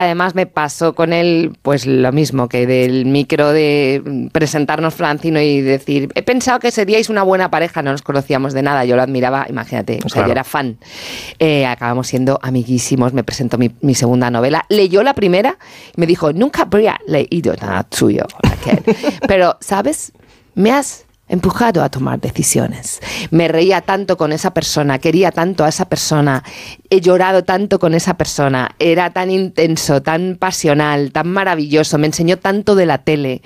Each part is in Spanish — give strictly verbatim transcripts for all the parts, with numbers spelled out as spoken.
Además me pasó con él pues lo mismo, que del micro de presentarnos Francino y decir, he pensado que seríais una buena pareja, no nos conocíamos de nada, yo lo admiraba, imagínate, o sea, claro. yo era fan. Eh, acabamos siendo amiguísimos, me presentó mi, mi segunda novela, leyó la primera y me dijo, nunca habría leído nada tuyo, Raquel. Pero, ¿sabes? Me has empujado a tomar decisiones. Me reía tanto con esa persona, quería tanto a esa persona, he llorado tanto con esa persona, era tan intenso, tan pasional, tan maravilloso, me enseñó tanto de la tele.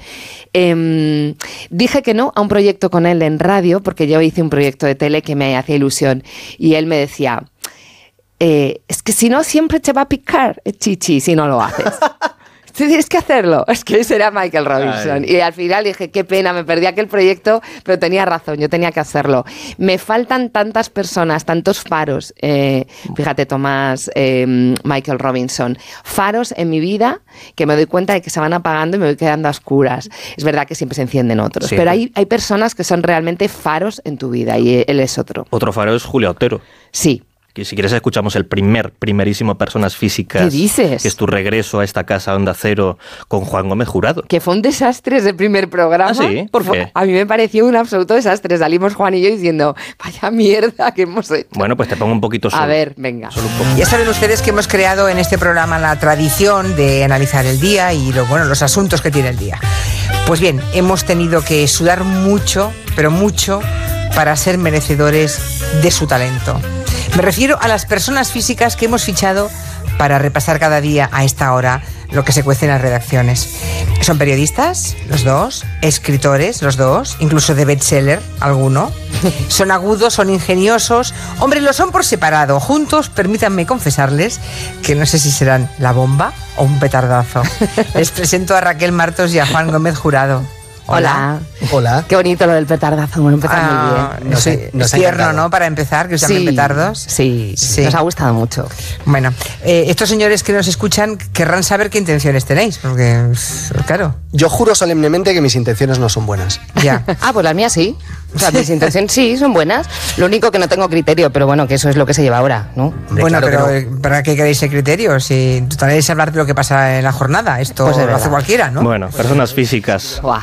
Eh, dije que no a un proyecto con él en radio, porque yo hice un proyecto de tele que me hacía ilusión, y él me decía, eh, es que si no siempre te va a picar, chichi, si no lo haces. Tienes que hacerlo. Es que ese era Michael Robinson. Ay. Y al final dije, qué pena, me perdí aquel proyecto, pero tenía razón, yo tenía que hacerlo. Me faltan tantas personas, tantos faros, eh, fíjate, Tomás, eh, Michael Robinson, faros en mi vida que me doy cuenta de que se van apagando y me voy quedando a oscuras. Es verdad que siempre se encienden otros, sí, pero hay, hay personas que son realmente faros en tu vida y él es otro. Otro faro es Julia Otero. Sí. Que si quieres escuchamos el primer, primerísimo Personas Físicas. ¿Qué dices? Que es tu regreso a esta casa Onda Cero con Juan Gómez Jurado. Que fue un desastre ese primer programa. ¿Ah, sí? ¿Por qué? A mí me pareció un absoluto desastre. Salimos Juan y yo diciendo, vaya mierda que hemos hecho. Bueno, pues te pongo un poquito solo. A ver, venga. Solo un poco. Ya saben ustedes que hemos creado en este programa la tradición de analizar el día y lo, bueno, los asuntos que tiene el día. Pues bien, hemos tenido que sudar mucho, pero mucho, para ser merecedores de su talento. Me refiero a las personas físicas que hemos fichado para repasar cada día a esta hora lo que se cuece en las redacciones. Son periodistas, los dos, escritores, los dos, incluso de bestseller, alguno. Son agudos, son ingeniosos. Hombre, lo son por separado. Juntos, permítanme confesarles que no sé si serán la bomba o un petardazo. Les presento a Raquel Martos y a Juan Gómez Jurado. Hola. Hola. Qué bonito lo del petardazo. Bueno, empezar ah, muy bien. No sé, nos es tierno, ¿no? Para empezar, que os llamen sí, petardos. Sí, sí, nos ha gustado mucho. Bueno, eh, estos señores que nos escuchan querrán saber qué intenciones tenéis, porque, claro. Yo juro solemnemente que mis intenciones no son buenas. Ya. Ah, pues las mías sí. O sea, mis intenciones sí, son buenas. Lo único que no tengo criterio, pero bueno, que eso es lo que se lleva ahora, ¿no? Hombre, bueno, claro pero no. ¿para qué queréis ese criterio? Si total es hablar de lo que pasa en la jornada. Esto pues lo hace cualquiera, ¿no? Bueno, Personas Físicas. Buah.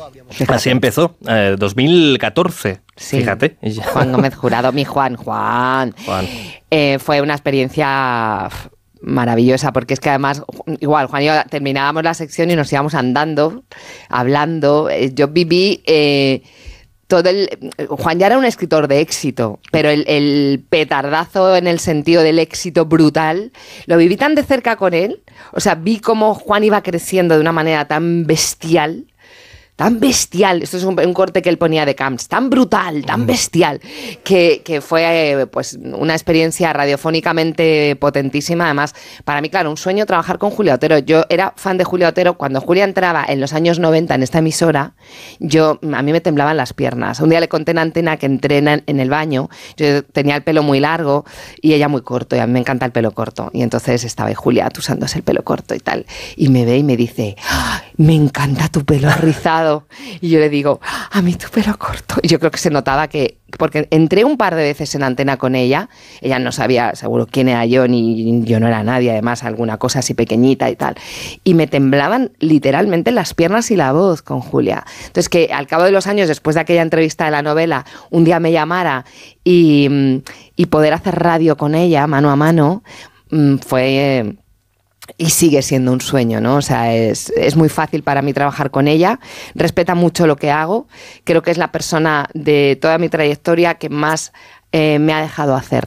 Así empezó, eh, dos mil catorce, sí. Fíjate. Juan Gómez Jurado, mi Juan, Juan. Juan. Eh, fue una experiencia maravillosa, porque es que además, igual, Juan y yo terminábamos la sección y nos íbamos andando, hablando. Yo viví... Eh, Todo el, Juan ya era un escritor de éxito, pero el, el petardazo en el sentido del éxito brutal, lo viví tan de cerca con él, o sea, vi cómo Juan iba creciendo de una manera tan bestial, tan bestial, esto es un, un corte que él ponía de Camps, tan brutal, tan bestial, que, que fue eh, pues una experiencia radiofónicamente potentísima. Además, para mí, claro, un sueño trabajar con Julia Otero. Yo era fan de Julia Otero. Cuando Julia entraba en los años noventa en esta emisora, yo a mí me temblaban las piernas. Un día le conté en Antena que entré en, en el baño, yo tenía el pelo muy largo y ella muy corto, y a mí me encanta el pelo corto. Y entonces estaba ahí Julia usándose el pelo corto y tal, y me ve y me dice, ¡ah, me encanta tu pelo rizado! Y yo le digo, a mí tu pelo corto. Y yo creo que se notaba que, porque entré un par de veces en Antena con ella, ella no sabía seguro quién era yo, ni yo no era nadie, además alguna cosa así pequeñita y tal. Y me temblaban literalmente las piernas y la voz con Julia. Entonces que al cabo de los años, después de aquella entrevista de la novela, un día me llamara y, y poder hacer radio con ella, mano a mano, fue... Eh, y sigue siendo un sueño, ¿no? O sea, es, es muy fácil para mí trabajar con ella, respeta mucho lo que hago, creo que es la persona de toda mi trayectoria que más eh, me ha dejado hacer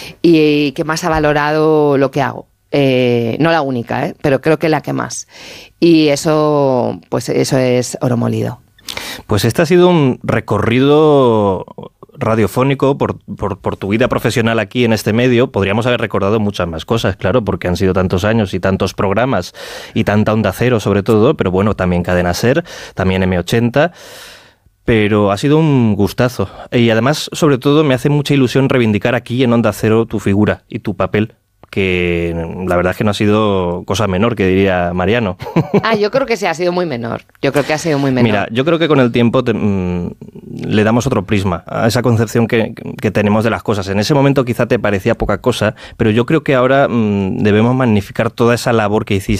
y que más ha valorado lo que hago. Eh, no la única, ¿eh? Pero creo que la que más. Y eso, pues eso es oro molido. Pues este ha sido un recorrido radiofónico por, por, por tu vida profesional aquí en este medio. Podríamos haber recordado muchas más cosas, claro, porque han sido tantos años y tantos programas y tanta Onda Cero sobre todo, pero bueno, también Cadena SER, también eme ochenta, pero ha sido un gustazo. Y además, sobre todo, me hace mucha ilusión reivindicar aquí en Onda Cero tu figura y tu papel, que la verdad es que no ha sido cosa menor, que diría Mariano. Ah, yo creo que sí, ha sido muy menor. Yo creo que ha sido muy menor. Mira, yo creo que con el tiempo te, mmm, le damos otro prisma a esa concepción que, que tenemos de las cosas. En ese momento quizá te parecía poca cosa, pero yo creo que ahora mmm, debemos magnificar toda esa labor que hiciste